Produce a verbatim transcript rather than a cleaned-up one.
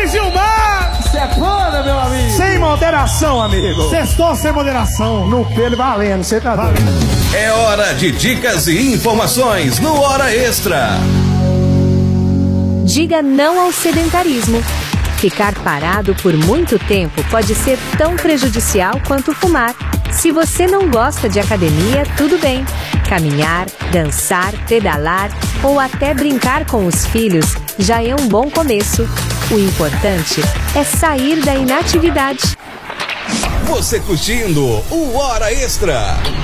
Vai, Gilmar! Sepana, meu amigo! Sem moderação, amigo! Sextou sem moderação. No pelo valendo, você tá doido. É hora de dicas e informações no Hora Extra. Diga não ao sedentarismo. Ficar parado por muito tempo pode ser tão prejudicial quanto fumar. Se você não gosta de academia, tudo bem. Caminhar, dançar, pedalar ou até brincar com os filhos já é um bom começo. O importante é sair da inatividade. Você curtindo o Hora Extra.